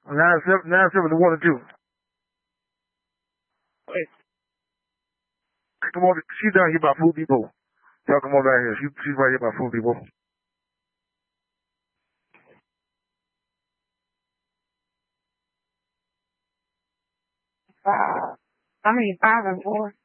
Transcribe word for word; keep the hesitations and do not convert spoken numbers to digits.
Nine seven nine seven one and two. Wait. Come on, she's down here by Food Depot. Y'all come on down here. She, she's right here by Food Depot. Five. I mean five and four.